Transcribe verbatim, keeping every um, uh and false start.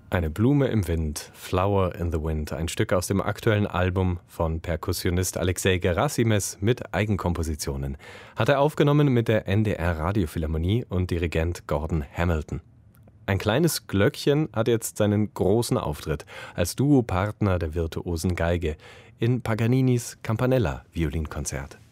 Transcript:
Eine Blume im Wind, Flower in the Wind, ein Stück aus dem aktuellen Album von Perkussionist Alexei Gerasimes mit Eigenkompositionen. Hat er aufgenommen mit der N D R Radiophilharmonie und Dirigent Gordon Hamilton. Ein kleines Glöckchen hat jetzt seinen großen Auftritt als Duopartner der virtuosen Geige in Paganinis Campanella Violinkonzert.